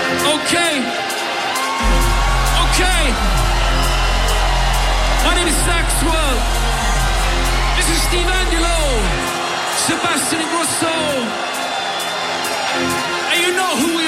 Okay. My name is Saxwell. This is Steve Angelo. Sebastian Ingrosso. And you know who we